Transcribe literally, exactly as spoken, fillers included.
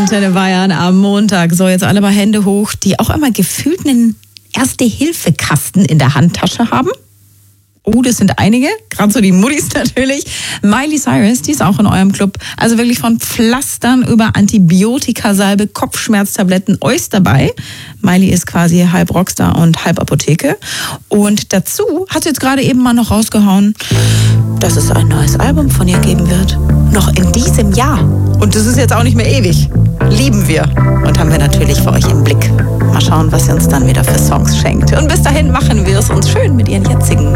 Antenne Bayern am Montag. So, jetzt alle mal Hände hoch, die auch einmal gefühlt einen Erste-Hilfe-Kasten in der Handtasche haben. Oh, das sind einige, gerade so die Muttis natürlich. Miley Cyrus, die ist auch in eurem Club. Also wirklich von Pflastern über Antibiotikasalbe, Kopfschmerztabletten, alles dabei. Miley ist quasi halb Rockstar und halb Apotheke. Und dazu hat sie jetzt gerade eben mal noch rausgehauen, dass es ein neues Album von ihr geben wird. Noch in diesem Jahr. Und das ist jetzt auch nicht mehr ewig. Lieben wir. Und haben wir natürlich für euch im Blick. Mal schauen, was sie uns dann wieder für Songs schenkt. Und bis dahin machen wir es uns schön mit ihren jetzigen